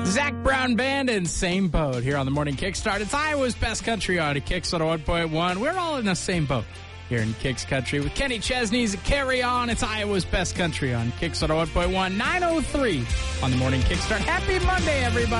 Zach Brown Band and Same Boat here on the Morning Kickstart. It's Iowa's Best Country on Kicks 101.1. We're all in the same boat here in Kicks Country with Kenny Chesney's Carry On. It's Iowa's Best Country on Kicks 101.1, 9:03 on the Morning Kickstart. Happy Monday, everybody.